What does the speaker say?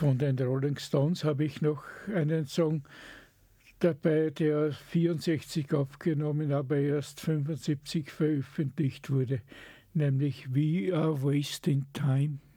Von den Rolling Stones habe ich noch einen Song dabei, der 64 aufgenommen, aber erst 75 veröffentlicht wurde, nämlich We Are Wasting Time.